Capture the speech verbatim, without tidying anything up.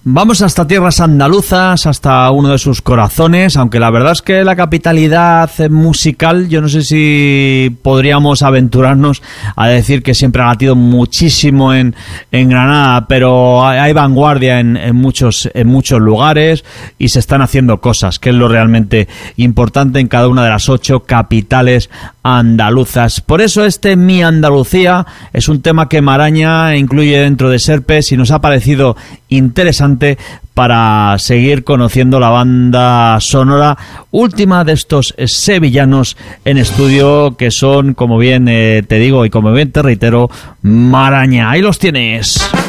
Vamos hasta tierras andaluzas, hasta uno de sus corazones, aunque la verdad es que la capitalidad musical, yo no sé si podríamos aventurarnos a decir que siempre ha latido muchísimo en, en Granada, pero hay, hay vanguardia en, en muchos en muchos lugares y se están haciendo cosas, que es lo realmente importante en cada una de las ocho capitales andaluzas. Por eso este Mi Andalucía es un tema que Maraña incluye dentro de Serpes y nos ha parecido interesante para seguir conociendo la banda sonora última de estos sevillanos en estudio, que son, como bien eh, te digo y como bien te reitero, Maraña. Ahí los tienes.